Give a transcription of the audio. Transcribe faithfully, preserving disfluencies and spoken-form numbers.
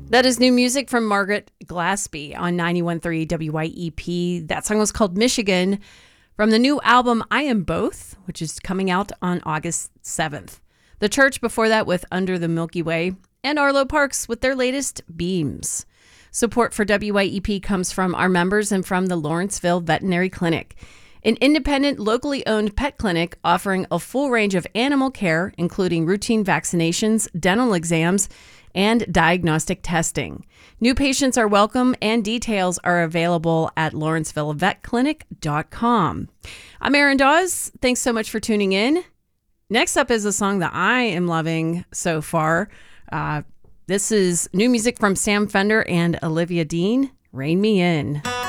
That is new music from Margaret Glaspie on ninety-one point three W Y E P. That song was called Michigan from the new album I Am Both, which is coming out on August seventh. The Church before that with Under the Milky Way, and Arlo Parks with their latest Beams. Support for W Y E P comes from our members and from the Lawrenceville Veterinary Clinic, an independent, locally owned pet clinic offering a full range of animal care, including routine vaccinations, dental exams, and diagnostic testing. New patients are welcome, and details are available at lawrenceville vet clinic dot com. I'm Erin Dawes. Thanks so much for tuning in. Next up is a song that I am loving so far. Uh, this is new music from Sam Fender and Olivia Dean, Rain Me In.